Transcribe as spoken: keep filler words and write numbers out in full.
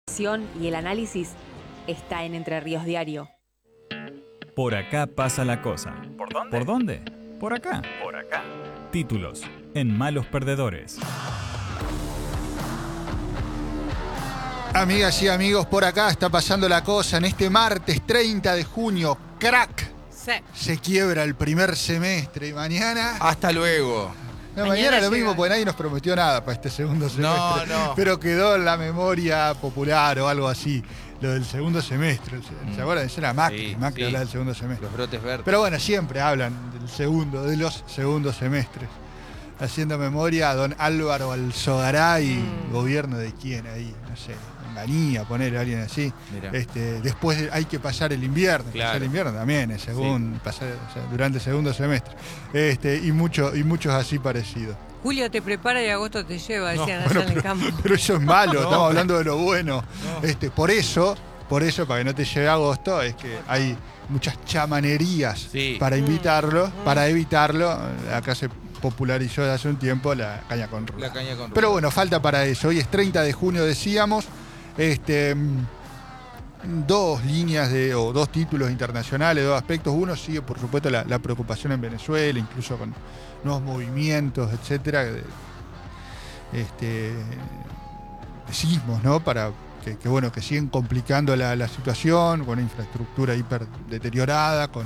Y el análisis está en Entre Ríos Diario. Por acá pasa la cosa. ¿Por dónde? ¿Por dónde? Por acá. Por acá. Títulos en Malos Perdedores. Amigas y amigos, por acá está pasando la cosa en este martes treinta de junio. ¡Crack! Sí. Se quiebra el primer semestre y mañana... Hasta luego. No, Mañana mañana, lo llega. mismo, porque nadie nos prometió nada para este segundo semestre. No, no. Pero quedó en la memoria popular o algo así, lo del segundo semestre. ¿Se acuerdan? Eso era Macri, Sí, Macri sí. hablaba del segundo semestre. Los brotes verdes. Pero bueno, siempre hablan del segundo, de los segundos semestres. Haciendo memoria a don Álvaro Alzogaray, Mm. gobierno de quién ahí, no sé, Manía, poner a alguien así. Mirá. Este, después de- hay que pasar el invierno, Claro. pasar el invierno también, es según pasar, o sea, durante el segundo semestre. Este, y, mucho, y muchos así parecidos. Julio te prepara y agosto te lleva, decían Bueno, allá en el campo. Pero eso es malo, No, estamos pero- hablando de lo bueno. No. Este, por eso, por eso, para que no te llegue agosto, es que hay muchas chamanerías Sí. para invitarlo, para evitarlo. Acá se popularizó desde hace un tiempo la caña con ruda. La caña con Pero ruda. bueno, falta para eso. Hoy es treinta de junio, decíamos. Este, mm, dos líneas de, o dos títulos internacionales, dos aspectos. Uno sigue, por supuesto, la, la preocupación en Venezuela, incluso con nuevos movimientos, etcétera, de, este, de sismos, ¿no? Para que, que, bueno, que siguen complicando la, la situación, con una infraestructura hiper deteriorada, con